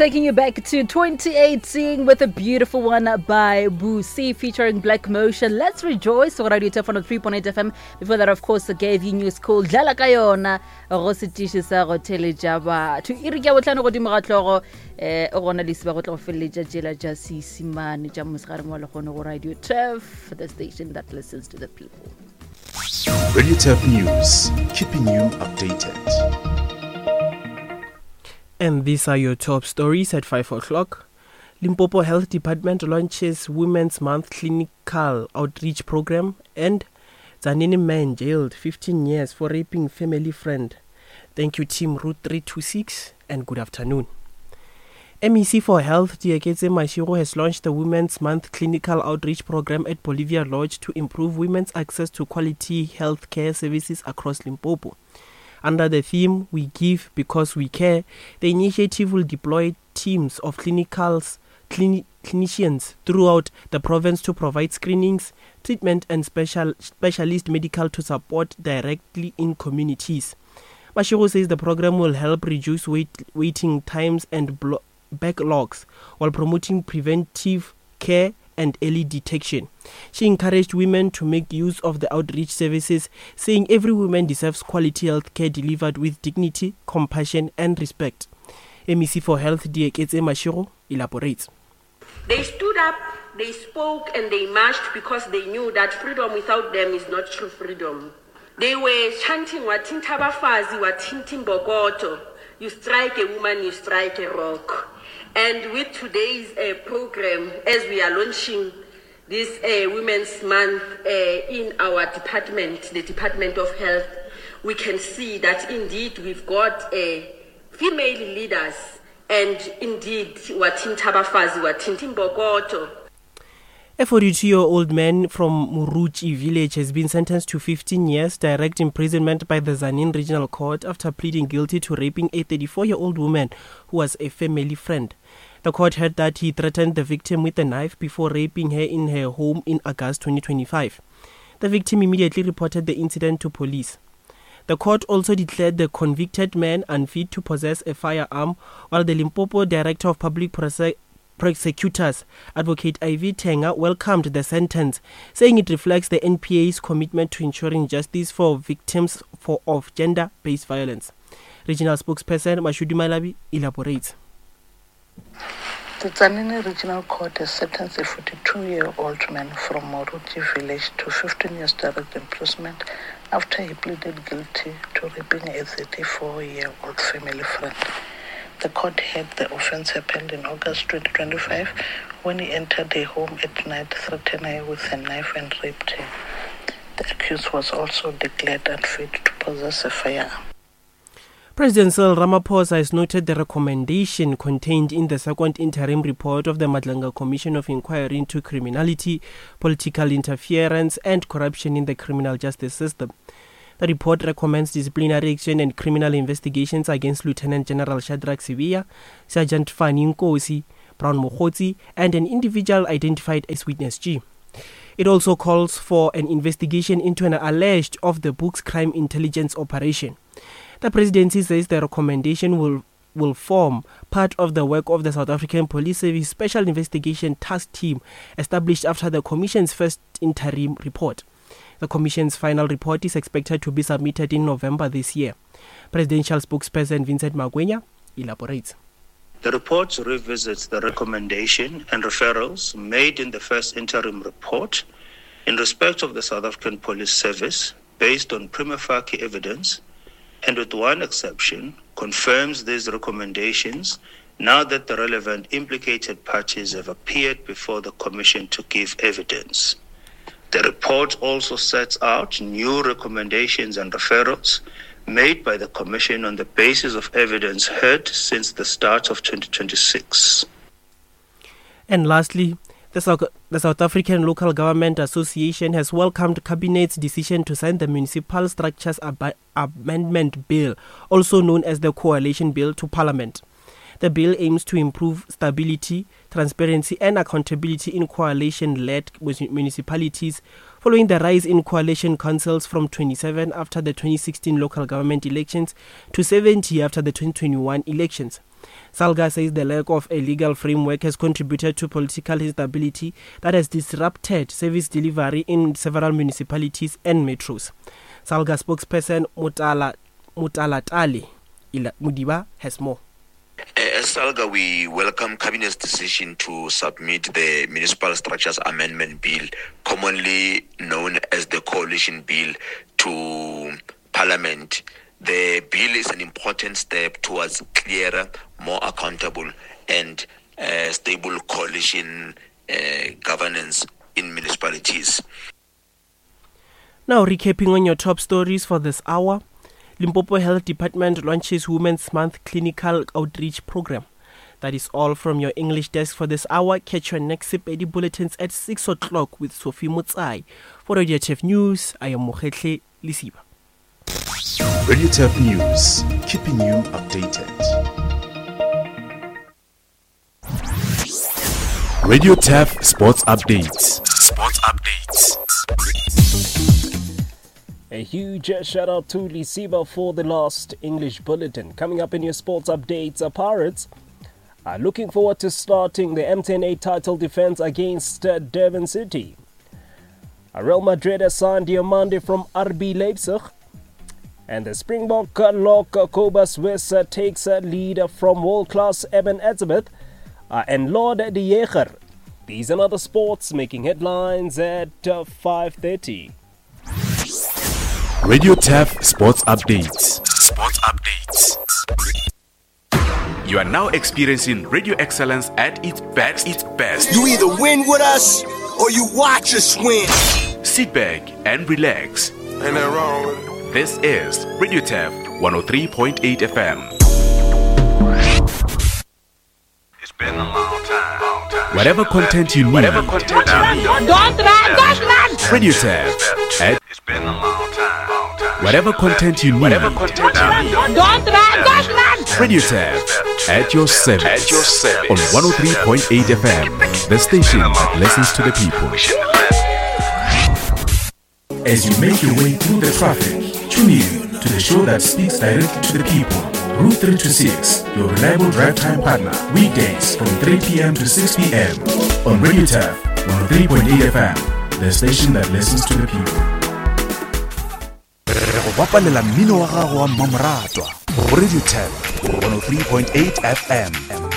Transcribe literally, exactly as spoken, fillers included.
taking you back to twenty eighteen with a beautiful one by Boosie featuring Black Motion. Let's rejoice on Radio Tef on three point eight F M. Before that, of course, I gave you news called Dlala Kayona, Rositishi sa Rotele Jaba. To Irikia Watlano Godimaratlo, Orona Lisba Rotlo Felija Jela Jasi Simani Jamus Ramono Radio Tef, the station that listens to the people. Radio Tef News, keeping you updated. And these are your top stories at five o'clock. Limpopo Health Department launches Women's Month Clinical Outreach Program, and Zanini man jailed fifteen years for raping family friend. Thank you, Team Route three two six, and good afternoon. M E C for Health Diaketse Mashiro has launched the Women's Month Clinical Outreach Program at Bolivia Lodge to improve women's access to quality health care services across Limpopo. Under the theme, We Give Because We Care, the initiative will deploy teams of clinicals, clini- clinicians throughout the province to provide screenings, treatment and special specialist medical to support directly in communities. Mashiro says the program will help reduce wait, waiting times and blo- backlogs while promoting preventive care and early detection. She encouraged women to make use of the outreach services, saying every woman deserves quality health care delivered with dignity, compassion and respect. M E C for Health Diaketse Mashiro elaborates. They stood up, they spoke and they marched because they knew that freedom without them is not true freedom. They were chanting Watinta Bafazi, Watintin Bogoto. You strike a woman, you strike a rock. And with today's uh, program, as we are launching this uh, Women's Month uh, in our department, the Department of Health, we can see that indeed we've got uh, female leaders and indeed Watinta Bafazi, Watintin Bogoto. A forty-two-year-old man from Muruchi village has been sentenced to fifteen years direct imprisonment by the Zanin Regional Court after pleading guilty to raping a thirty-four-year-old woman who was a family friend. The court heard that he threatened the victim with a knife before raping her in her home in August twenty twenty-five. The victim immediately reported the incident to police. The court also declared the convicted man unfit to possess a firearm, while the Limpopo Director of Public Prosecution Prosecutors, Advocate Ivy Tenga, welcomed the sentence, saying it reflects the N P A's commitment to ensuring justice for victims for, of gender-based violence. Regional spokesperson Mashudi Malabi elaborates. The Tzaneen Regional Court has sentenced a forty-two-year-old man from Moruti village to fifteen years direct imprisonment after he pleaded guilty to raping a thirty-four-year-old family friend. The court had the offense happened in August twenty twenty-five when he entered a home at night, threatened her with a knife and raped her. The accused was also declared unfit to possess a firearm. President Cyril Ramaphosa has noted the recommendation contained in the second interim report of the Madlanga Commission of Inquiry into Criminality, Political Interference and Corruption in the Criminal Justice System. The report recommends disciplinary action and criminal investigations against Lieutenant General Shadrack Sibia, Sergeant Fanny Nkosi, Brown Mokhotsi, and an individual identified as Witness G. It also calls for an investigation into an alleged off-the-books crime intelligence operation. The presidency says the recommendation will, will form part of the work of the South African Police Service Special Investigation Task Team established after the Commission's first interim report. The Commission's final report is expected to be submitted in November this year. Presidential spokesperson Vincent Magwenya elaborates. The report revisits the recommendation and referrals made in the first interim report in respect of the South African Police Service based on prima facie evidence, and with one exception, confirms these recommendations now that the relevant implicated parties have appeared before the Commission to give evidence. The report also sets out new recommendations and referrals made by the Commission on the basis of evidence heard since the start of twenty twenty-six. And lastly, the South, the South African Local Government Association has welcomed Cabinet's decision to sign the Municipal Structures Ab- Amendment Bill, also known as the Coalition Bill, to Parliament. The bill aims to improve stability, transparency and accountability in coalition-led municipalities following the rise in coalition councils from twenty-seven after the twenty sixteen local government elections to seventy after the twenty twenty-one elections. Salga says the lack of a legal framework has contributed to political instability that has disrupted service delivery in several municipalities and metros. Salga spokesperson Mutala Mutalatali Mudiba has more. As Salga, we welcome Cabinet's decision to submit the Municipal Structures Amendment Bill, commonly known as the Coalition Bill, to Parliament. The bill is an important step towards clearer, more accountable and uh, stable coalition uh, governance in municipalities. Now, recapping on your top stories for this hour, Limpopo Health Department launches Women's Month Clinical Outreach Program. That is all from your English desk for this hour. Catch your next S I P E D I bulletins at six o'clock with Sophie Mutsai. For Radio T F News, I am Mohetle Lisiba. Radio T F News, keeping you updated. Radio T F Sports Updates. Sports Updates. A huge shout out to Lisiba for the last English bulletin. Coming up in your sports updates, uh, Pirates are looking forward to starting the M ten A title defense against uh, Durban City. Uh, Real Madrid has signed Diamande from R B Leipzig. And the Springbok uh, lock uh, Cobus West uh, takes a lead from world-class Eben Etzebeth uh, and Lord de Jager. These and other sports making headlines at uh, five thirty. Radio T F Sports Updates. Sports Updates. You are now experiencing radio excellence at its best. Its best. You either win with us or you watch us win. Sit back and relax. Ain't that wrong with it? This is Radio T F one oh three point eight F M. It's been a long time. Long time. Whatever content you need. Whatever content you need. Don't run, don't run. Radio T F at It's been a long time. Long time. whatever content you need. Whatever content you need. Don't run, don't run. Radio T F at your service. At your service. On one oh three point eight F M. The station that listens to the people. As you make your way through the traffic, tune in to the show that speaks directly to the people. Route three twenty-six, your reliable drive time partner. Weekdays from three p.m. to six p.m. on Radio T F one oh three point eight F M, the station that listens to the people. Re go bapalela mmino wa gago wa mmamoratwa. Radio T F one oh three point eight F M.